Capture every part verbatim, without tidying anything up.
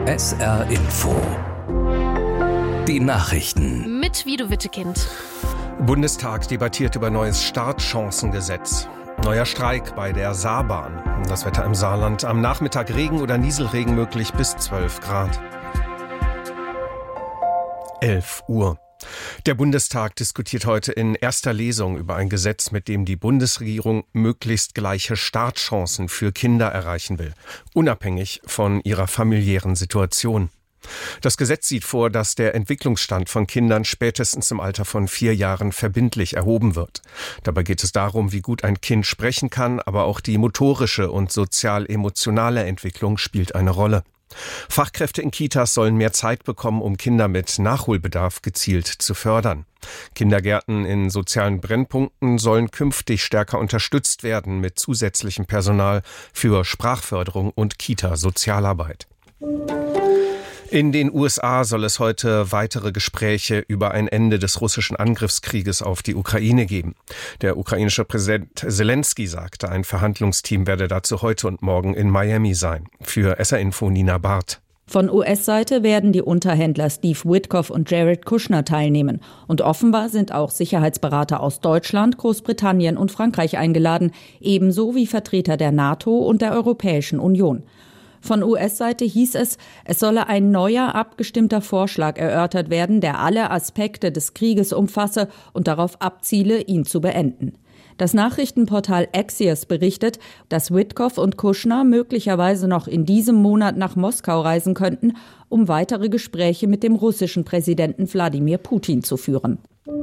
S R Info. Die Nachrichten. Mit Vido Wittekind. Bundestag debattiert über neues Startchancengesetz. Neuer Streik bei der Saarbahn. Das Wetter im Saarland. Am Nachmittag Regen oder Nieselregen möglich bis zwölf Grad. elf Uhr. Der Bundestag diskutiert heute in erster Lesung über ein Gesetz, mit dem die Bundesregierung möglichst gleiche Startchancen für Kinder erreichen will, unabhängig von ihrer familiären Situation. Das Gesetz sieht vor, dass der Entwicklungsstand von Kindern spätestens im Alter von vier Jahren verbindlich erhoben wird. Dabei geht es darum, wie gut ein Kind sprechen kann, aber auch die motorische und sozial-emotionale Entwicklung spielt eine Rolle. Fachkräfte in Kitas sollen mehr Zeit bekommen, um Kinder mit Nachholbedarf gezielt zu fördern. Kindergärten in sozialen Brennpunkten sollen künftig stärker unterstützt werden mit zusätzlichem Personal für Sprachförderung und Kita-Sozialarbeit. In den U S A soll es heute weitere Gespräche über ein Ende des russischen Angriffskrieges auf die Ukraine geben. Der ukrainische Präsident Zelensky sagte, ein Verhandlungsteam werde dazu heute und morgen in Miami sein. Für S R Info Nina Barth. Von U S-Seite werden die Unterhändler Steve Witkoff und Jared Kushner teilnehmen. Und offenbar sind auch Sicherheitsberater aus Deutschland, Großbritannien und Frankreich eingeladen, ebenso wie Vertreter der NATO und der Europäischen Union. Von U S-Seite hieß es, es solle ein neuer, abgestimmter Vorschlag erörtert werden, der alle Aspekte des Krieges umfasse und darauf abziele, ihn zu beenden. Das Nachrichtenportal Axios berichtet, dass Witkoff und Kushner möglicherweise noch in diesem Monat nach Moskau reisen könnten, um weitere Gespräche mit dem russischen Präsidenten Wladimir Putin zu führen.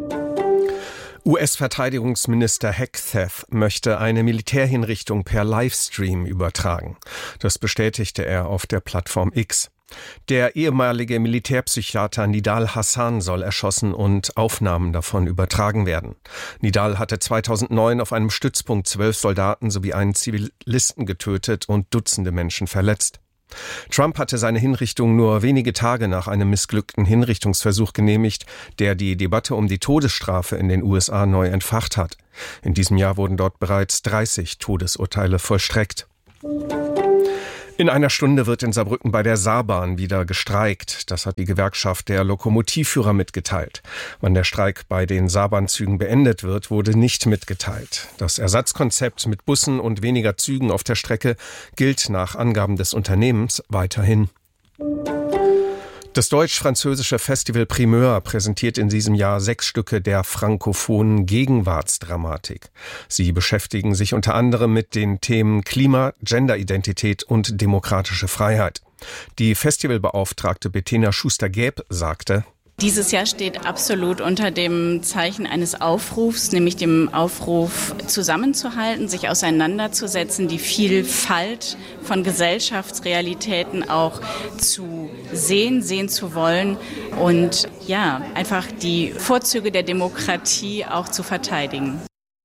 U S-Verteidigungsminister Hegseth möchte eine Militärhinrichtung per Livestream übertragen. Das bestätigte er auf der Plattform X. Der ehemalige Militärpsychiater Nidal Hasan soll erschossen und Aufnahmen davon übertragen werden. Nidal hatte zweitausendneun auf einem Stützpunkt zwölf Soldaten sowie einen Zivilisten getötet und Dutzende Menschen verletzt. Trump hatte seine Hinrichtung nur wenige Tage nach einem missglückten Hinrichtungsversuch genehmigt, der die Debatte um die Todesstrafe in den U S A neu entfacht hat. In diesem Jahr wurden dort bereits dreißig Todesurteile vollstreckt. In einer Stunde wird in Saarbrücken bei der Saarbahn wieder gestreikt. Das hat die Gewerkschaft der Lokomotivführer mitgeteilt. Wann der Streik bei den Saarbahnzügen beendet wird, wurde nicht mitgeteilt. Das Ersatzkonzept mit Bussen und weniger Zügen auf der Strecke gilt nach Angaben des Unternehmens weiterhin. Das deutsch-französische Festival Primeur präsentiert in diesem Jahr sechs Stücke der frankophonen Gegenwartsdramatik. Sie beschäftigen sich unter anderem mit den Themen Klima, Genderidentität und demokratische Freiheit. Die Festivalbeauftragte Bettina Schuster-Gäb sagte: Dieses Jahr steht absolut unter dem Zeichen eines Aufrufs, nämlich dem Aufruf, zusammenzuhalten, sich auseinanderzusetzen, die Vielfalt von Gesellschaftsrealitäten auch zu sehen, sehen zu wollen und ja, einfach die Vorzüge der Demokratie auch zu verteidigen.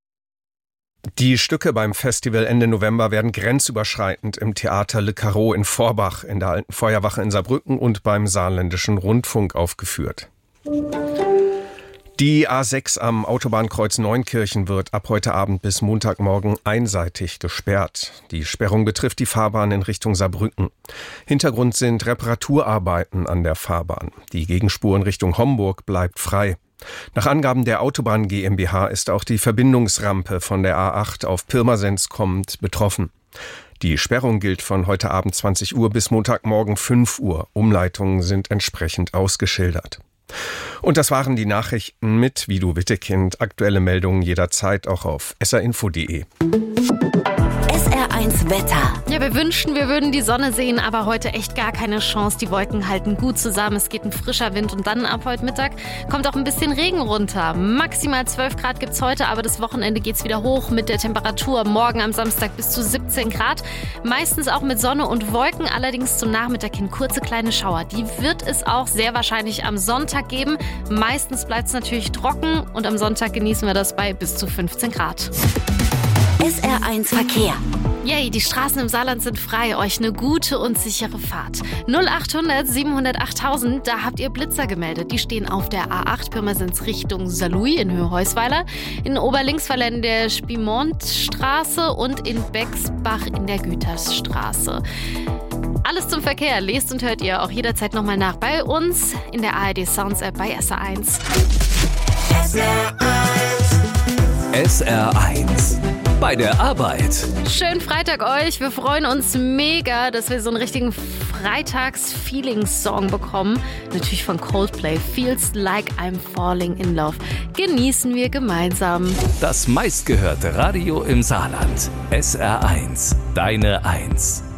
Die Stücke beim Festival Ende November werden grenzüberschreitend im Theater Le Carreau in Forbach, in der Alten Feuerwache in Saarbrücken und beim Saarländischen Rundfunk aufgeführt. Die A sechs am Autobahnkreuz Neunkirchen wird ab heute Abend bis Montagmorgen einseitig gesperrt. Die Sperrung betrifft die Fahrbahn in Richtung Saarbrücken. Hintergrund sind Reparaturarbeiten an der Fahrbahn. Die Gegenspur in Richtung Homburg bleibt frei. Nach Angaben der Autobahn GmbH ist auch die Verbindungsrampe von der A acht auf Pirmasens kommend betroffen. Die Sperrung gilt von heute Abend zwanzig Uhr bis Montagmorgen fünf Uhr. Umleitungen sind entsprechend ausgeschildert. Und das waren die Nachrichten mit Vido Wittekind. Aktuelle Meldungen jederzeit auch auf s r info punkt de. S R eins Wetter. Ja, wir wünschten, wir würden die Sonne sehen, aber heute echt gar keine Chance. Die Wolken halten gut zusammen, es geht ein frischer Wind und dann ab heute Mittag kommt auch ein bisschen Regen runter. Maximal zwölf Grad gibt's heute, aber das Wochenende geht's wieder hoch mit der Temperatur. Morgen am Samstag bis zu siebzehn Grad. Meistens auch mit Sonne und Wolken, allerdings zum Nachmittag hin kurze kleine Schauer. Die wird es auch sehr wahrscheinlich am Sonntag geben. Meistens bleibt's natürlich trocken und am Sonntag genießen wir das bei bis zu fünfzehn Grad. S R eins Verkehr. Yay, die Straßen im Saarland sind frei. Euch eine gute und sichere Fahrt. null achthundert siebenhundertacht tausend, da habt ihr Blitzer gemeldet. Die stehen auf der A acht Pirmasens Richtung Saarlouis in Höhe-Heusweiler, in Oberlinksweiler in der Spiemontstraße und in Bexbach in der Gütersstraße. Alles Alles zum Verkehr lest und hört ihr auch jederzeit nochmal nach bei uns in der A R D Sounds App bei S R eins. S R eins. S R eins. Bei der Arbeit. Schönen Freitag euch. Wir freuen uns mega, dass wir so einen richtigen Freitags-Feelings-Song bekommen. Natürlich von Coldplay. Feels Like I'm Falling in Love. Genießen wir gemeinsam. Das meistgehörte Radio im Saarland. S R eins. Deine Eins.